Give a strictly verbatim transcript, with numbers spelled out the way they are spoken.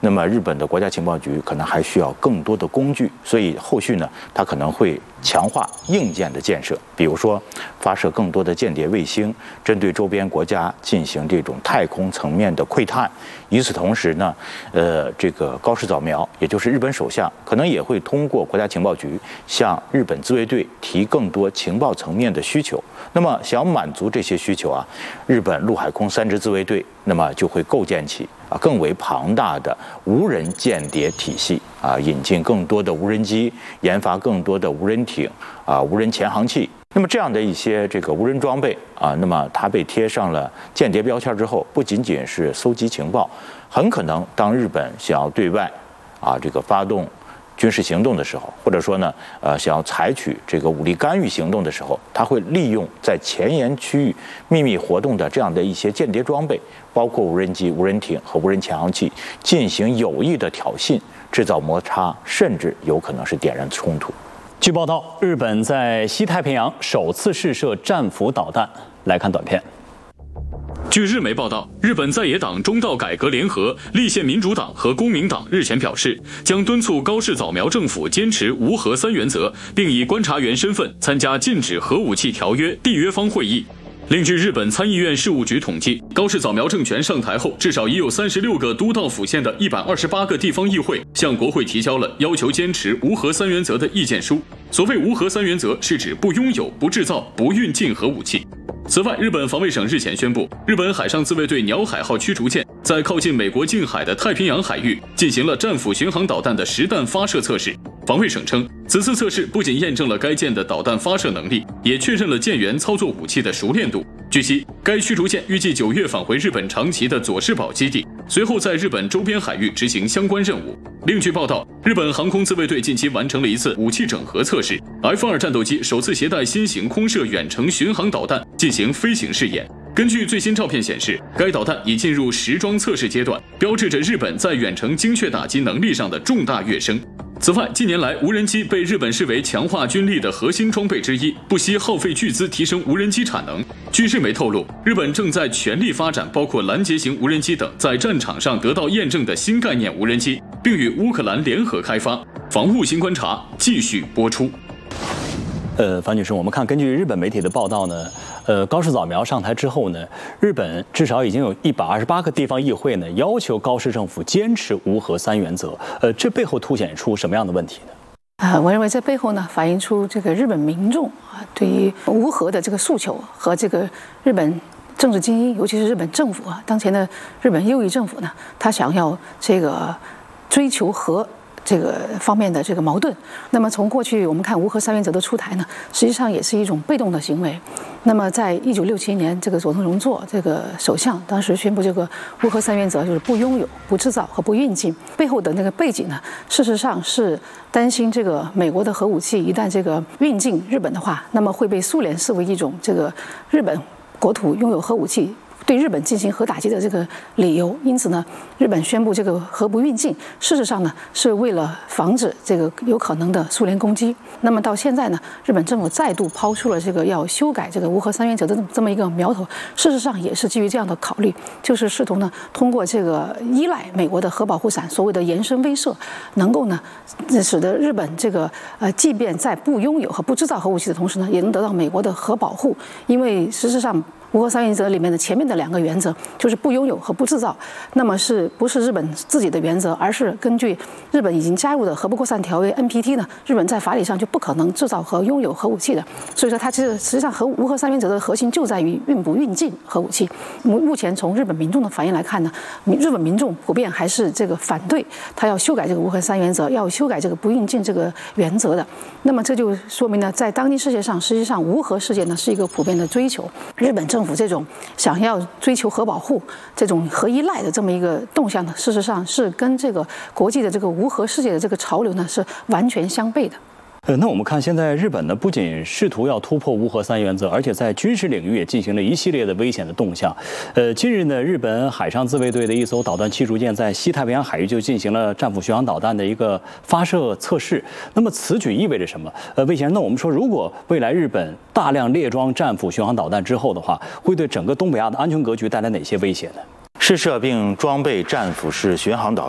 那么日本的国家情报局可能还需要更多的工具，所以后续呢，它可能会强化硬件的建设，比如说发射更多的间谍卫星，针对周边国家进行这种太空层面的窥探。与此同时呢，呃，这个高市早苗，也就是日本首相，可能也会通过国家情报局向日本自卫队提更多情报层面的需求。那么，想满足这些需求啊，日本陆海空三支自卫队，那么就会构建起啊更为庞大的无人间谍体系啊，引进更多的无人机，研发更多的无人艇啊、无人潜航器。那么这样的一些这个无人装备啊，那么它被贴上了间谍标签之后，不仅仅是搜集情报，很可能当日本想要对外啊这个发动军事行动的时候，或者说呢，呃，想要采取这个武力干预行动的时候，他会利用在前沿区域秘密活动的这样的一些间谍装备，包括无人机、无人艇和无人潜航器，进行有意的挑衅，制造摩擦，甚至有可能是点燃冲突。 据报道，日本在西太平洋首次试射战斧导弹。来看短片。 据日媒报道，日本在野党中道改革联合、立宪民主党和公民党日前表示，将敦促高市早苗政府坚持无核三原则，并以观察员身份参加禁止核武器条约缔约方会议。另据日本参议院事务局统计，高市早苗政权上台后，至少已有三十六个都道府县的一百二十八个地方议会向国会提交了要求坚持无核三原则的意见书。所谓无核三原则，是指不拥有、不制造、不运进核武器。此外，日本防卫省日前宣布，日本海上自卫队鸟海号驱逐舰在靠近美国近海的太平洋海域进行了战斧巡航导弹的实弹发射测试。防卫省称，此次测试不仅验证了该舰的导弹发射能力，也确认了舰员操作武器的熟练度。据悉，该驱逐舰预计九月返回日本长崎的佐世保基地，随后在日本周边海域执行相关任务。另据报道，日本航空自卫队近期完成了一次武器整合测试 ，F 二战斗机首次携带新型空射远程巡航导弹进行飞行试验。根据最新照片显示，该导弹已进入实装测试阶段，标志着日本在远程精确打击能力上的重大跃升。此外，近年来无人机被日本视为强化军力的核心装备之一，不惜耗费巨资提升无人机产能。据日媒透露，日本正在全力发展包括拦截型无人机等在战场上得到验证的新概念无人机，并与乌克兰联合开发。防务新观察继续播出。 呃，樊女士，我们看根据日本媒体的报道呢，呃，高市早苗上台之后呢，日本至少已经有一百二十八个地方议会呢要求高市政府坚持无核三原则。呃，这背后凸显出什么样的问题呢？ 啊、呃，我认为这背后呢反映出这个日本民众啊对于无核的这个诉求和这个日本政治精英，尤其是日本政府啊，当前的日本右翼政府呢，他想要这个追求核这个方面的这个矛盾。那么从过去我们看无核三原则的出台呢，实际上也是一种被动的行为。那么在一九六七年，这个佐藤荣作这个首相当时宣布这个无核三原则，就是不拥有、不制造和不运进，背后的那个背景呢，事实上是担心这个美国的核武器一旦这个运进日本的话，那么会被苏联视为一种这个日本国土拥有核武器对日本进行核打击的这个理由。因此呢，日本宣布这个核不运进，事实上呢是为了防止这个有可能的苏联攻击。那么到现在呢，日本政府再度抛出了这个要修改这个无核三原则的这么一个苗头，事实上也是基于这样的考虑，就是试图呢通过这个依赖美国的核保护伞，所谓的延伸威慑，能够呢使得日本这个呃，即便在不拥有和不制造核武器的同时呢，也能得到美国的核保护。因为事实上无核三原则里面的前面的两个原则就是不拥有和不制造，那么是不是日本自己的原则，而是根据日本已经加入的核不扩散条约 N P T 呢？日本在法理上就不可能制造和拥有核武器的。所以说，它其实实际上核无核三原则的核心就在于运不运进核武器。目目前从日本民众的反应来看呢，日本民众普遍还是这个反对他要修改这个无核三原则，要修改这个不运进这个原则的。那么这就说明呢，在当今世界上，实际上无核世界呢是一个普遍的追求。日本政府这种想要追求核保护、这种核依赖的这么一个动向呢，事实上是跟这个国际的这个无核世界的这个潮流呢是完全相悖的。 呃，那我们看现在日本呢，不仅试图要突破无核三原则，而且在军事领域也进行了一系列的危险的动向。呃，近日呢，日本海上自卫队的一艘导弹驱逐舰在西太平洋海域就进行了战斧巡航导弹的一个发射测试。那么此举意味着什么？呃，魏先生，那我们说，如果未来日本大量列装战斧巡航导弹之后的话，会对整个东北亚的安全格局带来哪些威胁呢？ 试射并装备战斧式巡航导